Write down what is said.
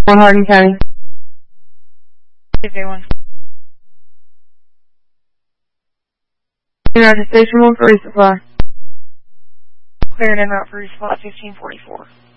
Hardin County. JJ1. United Station 1 for resupply. Cleared en route for resupply 1544.